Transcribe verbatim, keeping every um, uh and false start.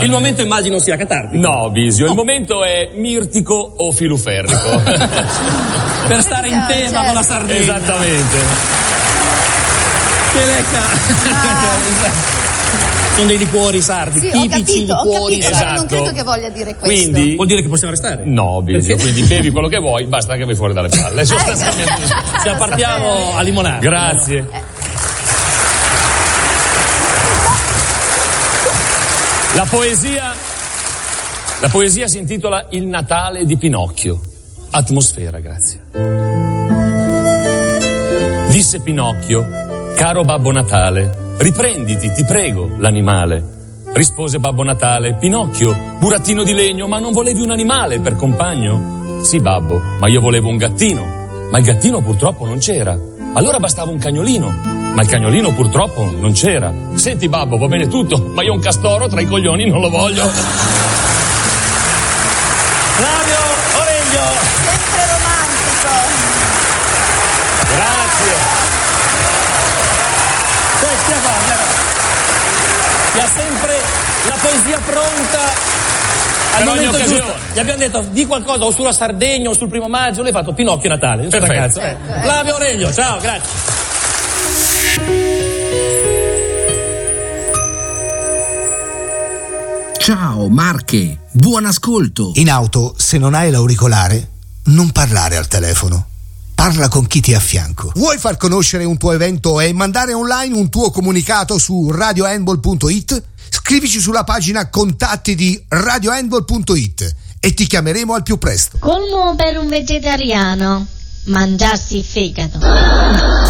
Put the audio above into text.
Il momento immagino sia catartico. No, Bisio, il momento è mirtico o filuferrico. Per stare in tema certo. con la Sardegna. Esattamente. Che lecca. Sono dei liquori sardi, Sì, ho tipici capito, ho liquori capito, sardi. ma non credo che voglia dire questo. Quindi Vuol dire che possiamo restare? no, Bisio, quindi bevi quello che vuoi, basta che vai fuori dalle palle. Sostanzialmente. Ci appartiamo a limonare. Grazie. La poesia La poesia si intitola Il Natale di Pinocchio. Atmosfera, grazie. Disse Pinocchio: caro Babbo Natale, riprenditi, ti prego, l'animale. Rispose Babbo Natale: Pinocchio, burattino di legno, ma non volevi un animale per compagno? Sì, babbo, ma io volevo un gattino. Ma il gattino purtroppo non c'era. Allora bastava un cagnolino. Ma il cagnolino purtroppo non c'era. Senti, babbo, va bene tutto, ma io un castoro tra i coglioni non lo voglio. Flavio Oreglio. Sempre romantico. Grazie. Questa cosa. Che ha sempre la poesia pronta. Al Per ogni momento giusto. occasione. Gli abbiamo detto di qualcosa o sulla Sardegna o sul primo maggio, lei ha fatto Pinocchio Natale. Perfetto. Ragazzo, eh. Flavio Oreglio, ciao, grazie. Ciao Marche, buon ascolto. In auto, se non hai l'auricolare, non parlare al telefono. Parla con chi ti è a fianco. Vuoi far conoscere un tuo evento e mandare online un tuo comunicato su radio handball punto it? Scrivici sulla pagina contatti di radio handball punto it e ti chiameremo al più presto. Colmo per un vegetariano: mangiarsi il fegato.